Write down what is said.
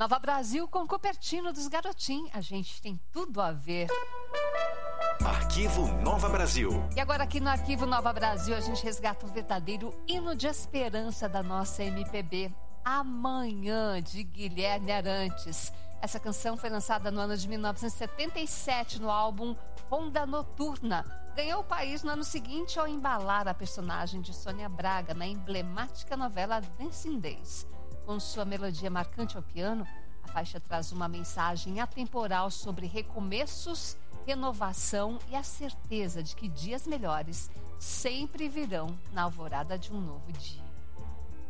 Nova Brasil com Cupertino dos Garotim. A gente tem tudo a ver. Arquivo Nova Brasil. E agora aqui no Arquivo Nova Brasil a gente resgata o verdadeiro hino de esperança da nossa MPB. Amanhã, de Guilherme Arantes. Essa canção foi lançada no ano de 1977 no álbum Ronda Noturna. Ganhou o país no ano seguinte ao embalar a personagem de Sônia Braga na emblemática novela Dancing Days. Com sua melodia marcante ao piano, a faixa traz uma mensagem atemporal sobre recomeços, renovação e a certeza de que dias melhores sempre virão na alvorada de um novo dia.